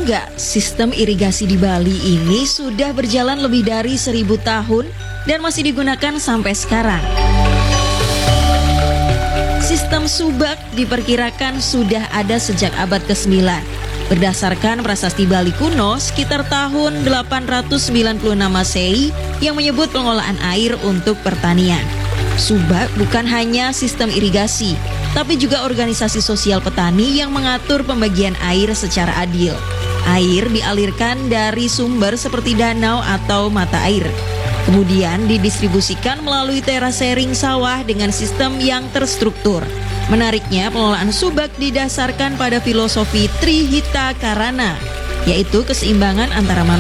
nggak, sistem irigasi di Bali ini sudah berjalan lebih dari 1000 tahun dan masih digunakan sampai sekarang. Sistem subak diperkirakan sudah ada sejak abad ke-9. Berdasarkan prasasti Bali kuno sekitar tahun 896 Masehi yang menyebut pengolahan air untuk pertanian. Subak bukan hanya sistem irigasi, tapi juga organisasi sosial petani yang mengatur pembagian air secara adil. Air dialirkan dari sumber seperti danau atau mata air. Kemudian didistribusikan melalui terasering sawah dengan sistem yang terstruktur. Menariknya, pengelolaan subak didasarkan pada filosofi Trihita Karana, yaitu keseimbangan antara manusia